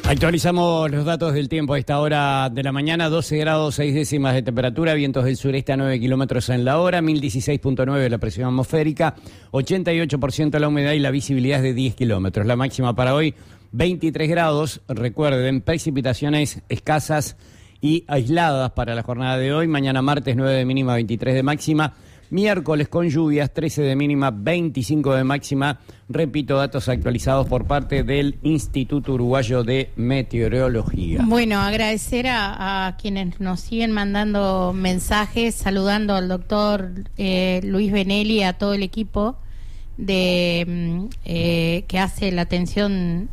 Actualizamos los datos del tiempo a esta hora de la mañana. 12 grados 6 décimas de temperatura, vientos del sureste a 9 kilómetros en la hora, 1016.9 la presión atmosférica, 88% la humedad y la visibilidad es de 10 kilómetros. La máxima para hoy, 23 grados. Recuerden, precipitaciones escasas y aisladas para la jornada de hoy. Mañana martes 9 de mínima, 23 de máxima. Miércoles con lluvias, 13 de mínima, 25 de máxima. Repito, datos actualizados por parte del Instituto Uruguayo de Meteorología. Bueno, agradecer a quienes nos siguen mandando mensajes, saludando al doctor Luis Benelli, a todo el equipo de que hace la atención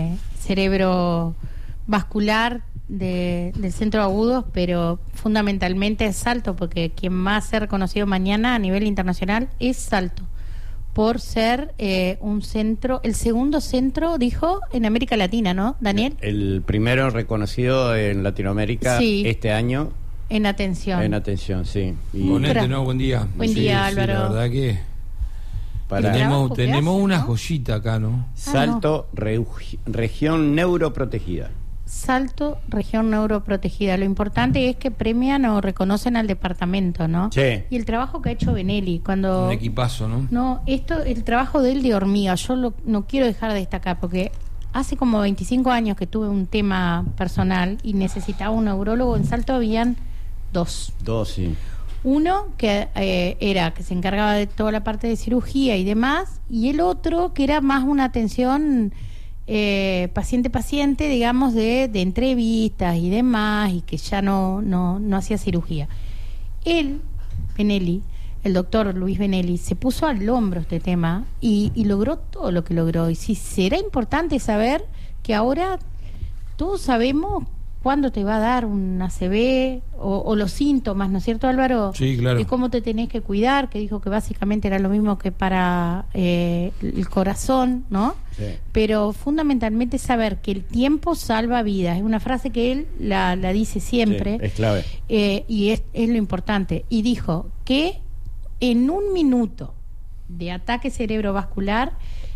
cerebrovascular del centro de agudos, pero fundamentalmente es Salto, porque quien va a ser reconocido mañana a nivel internacional es Salto, por ser un centro, el segundo centro, dijo, en América Latina, ¿no, Daniel? El primero reconocido en Latinoamérica, sí, este año. En atención. En atención, sí. Ponete, ¿no? Buen día. Buen día, Álvaro. Sí, la verdad que tenemos una joyita acá, ¿no? Salto, región neuroprotegida. Salto, región neuroprotegida. Lo importante es que premian o reconocen al departamento, ¿no? Sí. Y el trabajo que ha hecho Benelli cuando... Un equipazo, ¿no? No, el trabajo de él de hormiga, yo no quiero dejar de destacar, porque hace como 25 años que tuve un tema personal y necesitaba un neurólogo. En Salto habían dos. Dos, sí. Uno que que se encargaba de toda la parte de cirugía y demás, y el otro que era más una atención... paciente, digamos, de entrevistas y demás, y que ya no hacía cirugía. Él, Benelli, el doctor Luis Benelli, se puso al hombro este tema y logró todo lo que logró. Y sí, será importante saber que ahora todos sabemos cuándo te va a dar un ACV o los síntomas, ¿no es cierto, Álvaro? Sí, claro. Y cómo te tenés que cuidar, que dijo que básicamente era lo mismo que para el corazón, ¿no? Sí. Pero fundamentalmente saber que el tiempo salva vidas. Es una frase que él la dice siempre. Sí, es clave. Y es lo importante. Y dijo que en un minuto de ataque cerebrovascular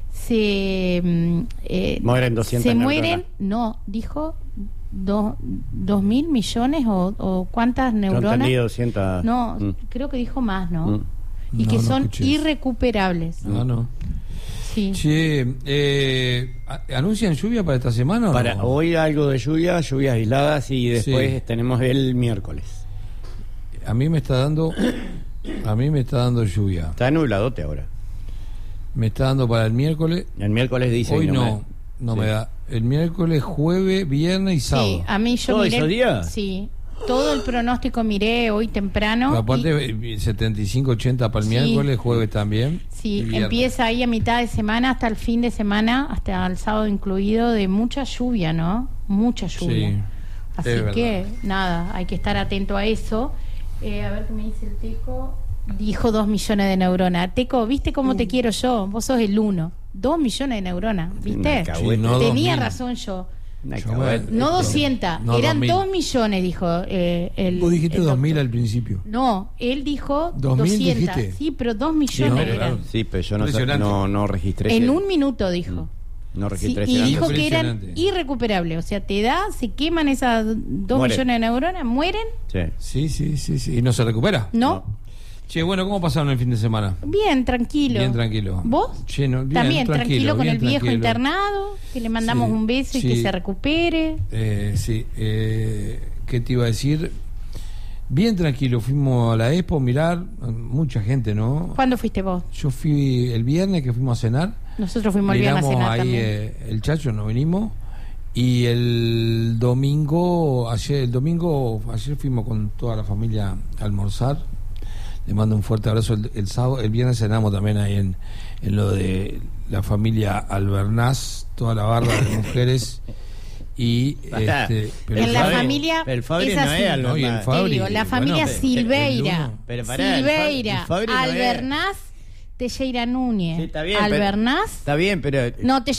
mueren 200 neuronas. No, dijo 2.000 millones o cuántas neuronas. 200. No, creo que dijo más, ¿no? Y que son irrecuperables. No. Sí. Che, ¿anuncian lluvia para esta semana? Para hoy algo de lluvias aisladas, y después tenemos el miércoles. A mí me está dando lluvia. Está nubladote ahora. Me está dando para el miércoles. El miércoles dice. Hoy no me da. El miércoles, jueves, viernes y sábado. Sí, a mí yo ¿todo miré. esos días? Sí. Todo el pronóstico miré hoy temprano. Aparte, 75-80 para el miércoles, jueves también. Sí, empieza ahí a mitad de semana hasta el fin de semana, hasta el sábado incluido, de mucha lluvia, ¿no? Mucha lluvia. Sí, así que, nada, hay que estar atento a eso. A ver qué me dice el Teco. Dijo 2 millones de neuronas. Teco, ¿viste cómo te quiero yo? Vos sos el 1. 2 millones de neuronas, ¿viste? Sí, no tenía razón yo. No 200, eran 2 millones, dijo Vos dijiste 2.000 al principio. No, él dijo 200. Dijiste. Sí, pero 2 millones eran. Sí, pero yo no registré. En un minuto dijo. No registré. Sí, y dijo que eran irrecuperables. O sea, te da, se queman esas 2 millones de neuronas, mueren. Sí. ¿Y no se recupera? No. Che, bueno, ¿cómo pasaron el fin de semana? Bien, tranquilo. Bien, tranquilo. ¿Vos? Che, bien, también tranquilo con el viejo tranquilo. Internado, que le mandamos un beso y que se recupere. ¿Qué te iba a decir? Bien tranquilo, fuimos a la Expo a mirar, mucha gente, ¿no? ¿Cuándo fuiste vos? Yo fui el viernes que fuimos a cenar. Nosotros fuimos el viernes a cenar ahí, también. El Chacho nos venimos. Y el domingo, ayer fuimos con toda la familia a almorzar. Le mando un fuerte abrazo. El viernes cenamos también ahí en lo de la familia Albernaz, toda la barra de mujeres. Y en la familia el Fabri es así. no es Albernaz. La familia Silveira, Albernaz Teixeira Núñez. Sí, está bien, Albernaz. Está bien, pero no,